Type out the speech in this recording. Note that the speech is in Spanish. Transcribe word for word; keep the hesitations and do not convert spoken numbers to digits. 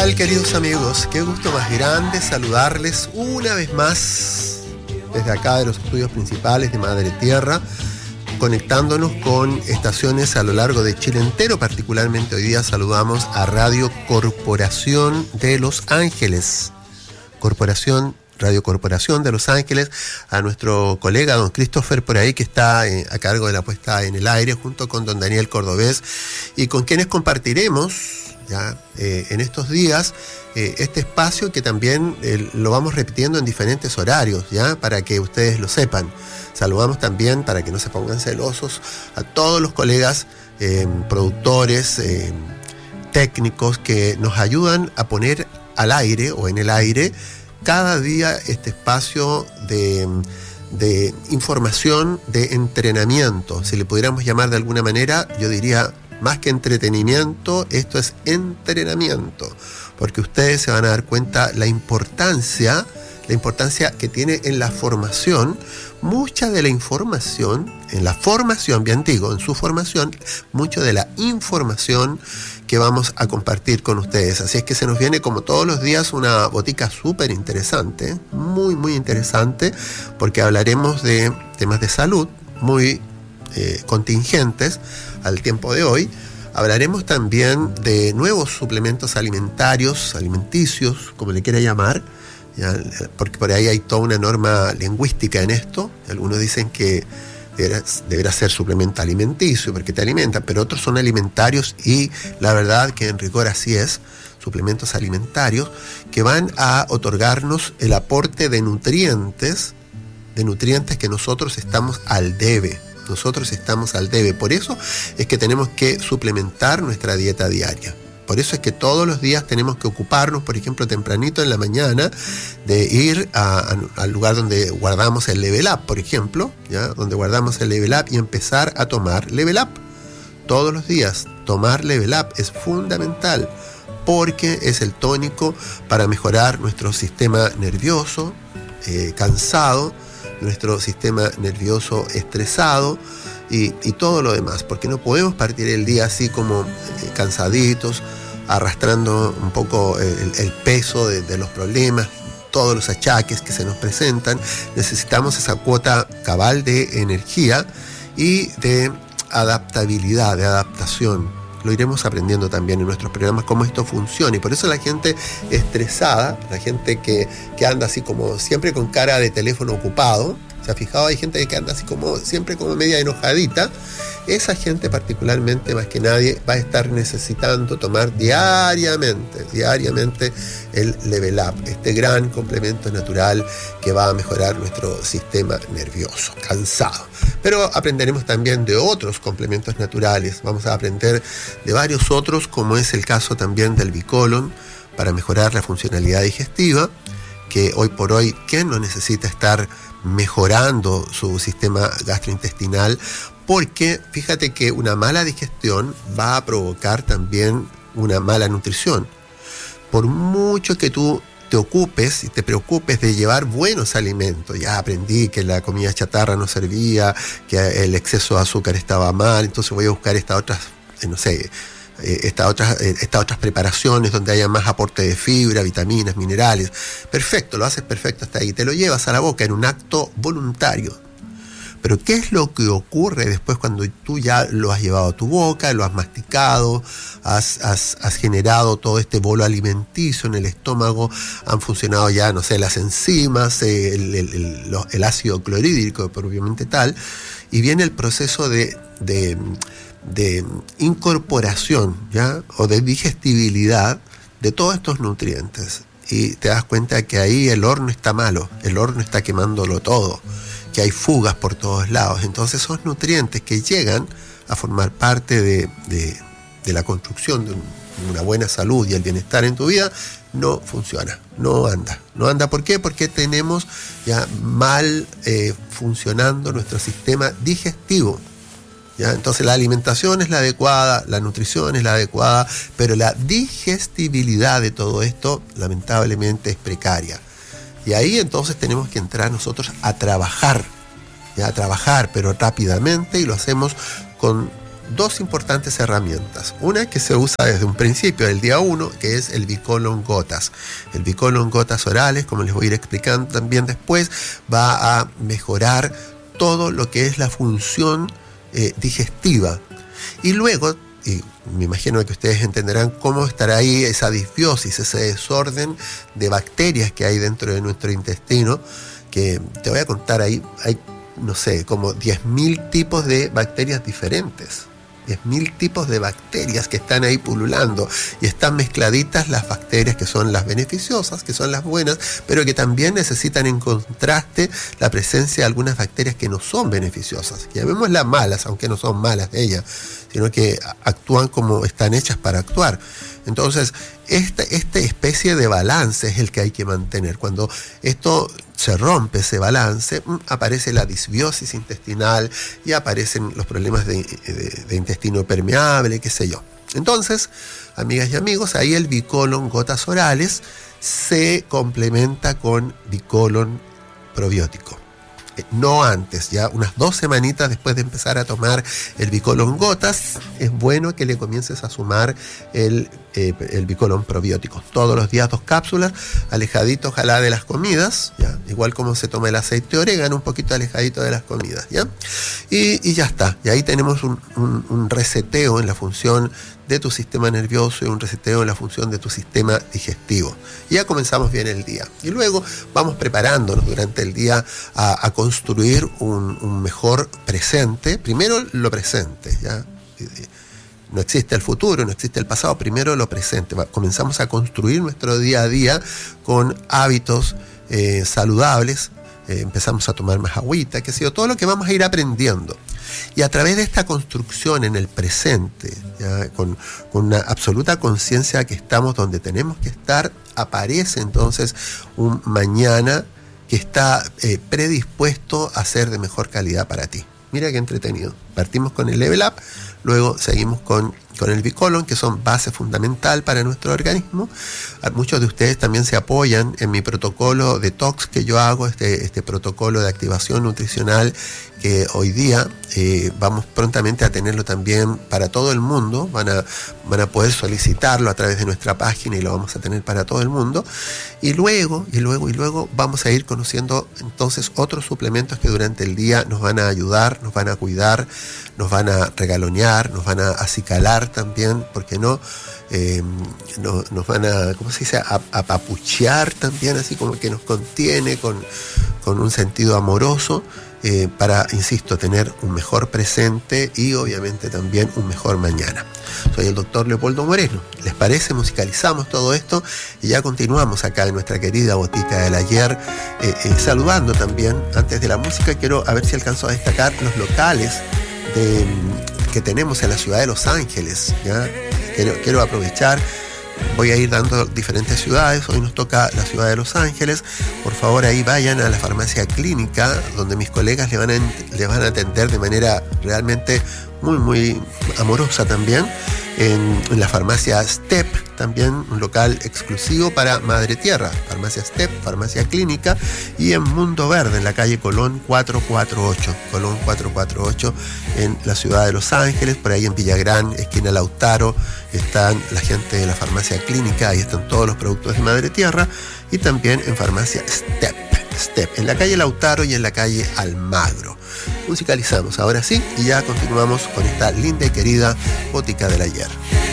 tal, queridos amigos? Qué gusto más grande saludarles una vez más desde acá de los estudios principales de Madre Tierra, conectándonos con estaciones a lo largo de Chile entero. Particularmente hoy día saludamos a Radio Corporación de Los Ángeles, Corporación, Radio Corporación de Los Ángeles, a nuestro colega don Christopher por ahí, que está eh, a cargo de la puesta en el aire, junto con don Daniel Cordobés, y con quienes compartiremos ya eh, en estos días eh, este espacio que también eh, lo vamos repitiendo en diferentes horarios, ya para que ustedes lo sepan. Saludamos también, para que no se pongan celosos, a todos los colegas eh, productores, eh, técnicos que nos ayudan a poner al aire o en el aire cada día este espacio de, de información, de entrenamiento. Si le pudiéramos llamar de alguna manera, yo diría, más que entretenimiento, esto es entrenamiento, porque ustedes se van a dar cuenta la importancia, la importancia que tiene en la formación. Mucha de la información, en la formación, bien digo, en su formación, mucho de la información que vamos a compartir con ustedes. Así es que se nos viene, como todos los días, una botica súper interesante, muy, muy interesante, porque hablaremos de temas de salud muy eh, contingentes al tiempo de hoy. Hablaremos también de nuevos suplementos alimentarios, alimenticios, como le quiera llamar, ya, porque por ahí hay toda una norma lingüística en esto. Algunos dicen que deberá, deberá ser suplemento alimenticio porque te alimentan, pero otros son alimentarios, y la verdad que en rigor así es, suplementos alimentarios que van a otorgarnos el aporte de nutrientes, de nutrientes que nosotros estamos al debe. Nosotros estamos al debe. Por eso es que tenemos que suplementar nuestra dieta diaria. Por eso es que todos los días tenemos que ocuparnos, por ejemplo, tempranito en la mañana, de ir a, a, al lugar donde guardamos el Level Up, por ejemplo, ¿ya? Donde guardamos el Level Up, y empezar a tomar Level Up. Todos los días, tomar Level Up es fundamental, porque es el tónico para mejorar nuestro sistema nervioso eh, cansado, nuestro sistema nervioso estresado, y, y todo lo demás, porque no podemos partir el día así como eh, cansaditos, arrastrando un poco el, el peso de, de los problemas, todos los achaques que se nos presentan. Necesitamos esa cuota cabal de energía y de adaptabilidad, de adaptación. Lo iremos aprendiendo también en nuestros programas cómo esto funciona, y por eso la gente estresada, la gente que, que anda así como siempre con cara de teléfono ocupado, ¿se ha fijado? Hay gente que anda así como siempre como media enojadita. Esa gente particularmente, más que nadie, va a estar necesitando tomar diariamente, diariamente el Level Up, este gran complemento natural que va a mejorar nuestro sistema nervioso cansado. Pero aprenderemos también de otros complementos naturales. Vamos a aprender de varios otros, como es el caso también del Bicolon, para mejorar la funcionalidad digestiva, que hoy por hoy, ¿quién no necesita estar mejorando su sistema gastrointestinal? Porque fíjate que una mala digestión va a provocar también una mala nutrición. Por mucho que tú te ocupes y te preocupes de llevar buenos alimentos, ya aprendí que la comida chatarra no servía, que el exceso de azúcar estaba mal, entonces voy a buscar estas otras, no sé, estas otras, estas otras preparaciones donde haya más aporte de fibra, vitaminas, minerales. Perfecto, lo haces perfecto hasta ahí, te lo llevas a la boca en un acto voluntario. Pero ¿qué es lo que ocurre después cuando tú ya lo has llevado a tu boca, lo has masticado, has, has, has generado todo este bolo alimenticio en el estómago, han funcionado ya, no sé, las enzimas, el, el, el, el ácido clorhídrico propiamente tal, y viene el proceso de, de, de incorporación, ¿ya? O de digestibilidad de todos estos nutrientes. Y te das cuenta que ahí el horno está malo, el horno está quemándolo todo, que hay fugas por todos lados. Entonces esos nutrientes que llegan a formar parte de, de, de la construcción de un, una buena salud y el bienestar en tu vida, no funciona, no anda. No anda, ¿por qué? Porque tenemos ya mal eh, funcionando nuestro sistema digestivo. ¿Ya? Entonces la alimentación es la adecuada, la nutrición es la adecuada, pero la digestibilidad de todo esto lamentablemente es precaria. Y ahí entonces tenemos que entrar nosotros a trabajar, ¿ya? A trabajar, pero rápidamente, y lo hacemos con dos importantes herramientas. Una que se usa desde un principio, el día uno, que es el Bicolon Gotas. El Bicolon Gotas orales, como les voy a ir explicando también después, va a mejorar todo lo que es la función eh, digestiva. Y luego, y me imagino que ustedes entenderán cómo estará ahí esa disbiosis, ese desorden de bacterias que hay dentro de nuestro intestino, que te voy a contar ahí, hay, no sé, como diez mil tipos de bacterias diferentes. diez mil tipos de bacterias que están ahí pululando, y están mezcladitas las bacterias que son las beneficiosas, que son las buenas, pero que también necesitan en contraste la presencia de algunas bacterias que no son beneficiosas, que llamémoslas malas, aunque no son malas de ellas, sino que actúan como están hechas para actuar. Entonces, esta, esta especie de balance es el que hay que mantener. Cuando esto se rompe, ese balance, aparece la disbiosis intestinal y aparecen los problemas de, de, de intestino permeable, qué sé yo. Entonces, amigas y amigos, ahí el Bicolon Gotas Orales se complementa con Bicolon Probiótico. No antes, ya unas dos semanitas después de empezar a tomar el Bicolon Gotas, es bueno que le comiences a sumar el, eh, el Bicolon Probiótico. Todos los días dos cápsulas, alejadito ojalá de las comidas, ¿ya? Igual como se toma el aceite de orégano, un poquito alejadito de las comidas, ¿ya? Y, y ya está, y ahí tenemos un, un, un reseteo en la función de tu sistema nervioso y un reseteo en la función de tu sistema digestivo. Y ya comenzamos bien el día. Y luego vamos preparándonos durante el día a, a construir un, un mejor presente. Primero lo presente, ¿ya? No existe el futuro, no existe el pasado, primero lo presente. Comenzamos a construir nuestro día a día con hábitos eh, saludables. Eh, empezamos a tomar más agüita, qué sé yo, todo lo que vamos a ir aprendiendo. Y a través de esta construcción en el presente, ¿ya? Con, con una absoluta conciencia que estamos donde tenemos que estar, aparece entonces un mañana que está eh, predispuesto a ser de mejor calidad para ti. Mira qué entretenido. Partimos con el Level Up, luego seguimos con, con el Bicolon, que son base fundamental para nuestro organismo. Muchos de ustedes también se apoyan en mi protocolo detox que yo hago, este, este protocolo de activación nutricional que hoy día eh, vamos prontamente a tenerlo también para todo el mundo. Van a, van a poder solicitarlo a través de nuestra página y lo vamos a tener para todo el mundo. Y luego, y luego, y luego vamos a ir conociendo entonces otros suplementos que durante el día nos van a ayudar, nos van a cuidar, nos van a regalonear, nos van a acicalar también, ¿por qué no? Eh, no, nos van a, ¿cómo se dice? A, apapuchear también, así como que nos contiene con, con un sentido amoroso, eh, para, insisto, tener un mejor presente y obviamente también un mejor mañana. Soy el doctor Leopoldo Moreno. ¿Les parece? Musicalizamos todo esto y ya continuamos acá en nuestra querida Botica del Ayer, eh, eh, saludando también, antes de la música, quiero a ver si alcanzo a destacar los locales de, que tenemos en la ciudad de Los Ángeles, ¿ya? Quiero, quiero aprovechar, voy a ir dando diferentes ciudades, hoy nos toca la ciudad de Los Ángeles. Por favor, ahí vayan a la farmacia clínica, donde mis colegas le van a, le van a atender de manera realmente muy, muy amorosa también. En, en la farmacia Step, también un local exclusivo para Madre Tierra, farmacia Step, farmacia clínica, y en Mundo Verde, en la calle Colón cuatrocientos cuarenta y ocho, Colón cuatrocientos cuarenta y ocho, en la ciudad de Los Ángeles. Por ahí en Villagrán, esquina Lautaro, están la gente de la farmacia clínica, ahí están todos los productos de Madre Tierra, y también en farmacia Step, Step, en la calle Lautaro y en la calle Almagro. Musicalizamos ahora sí y ya continuamos con esta linda y querida Botica del Ayer.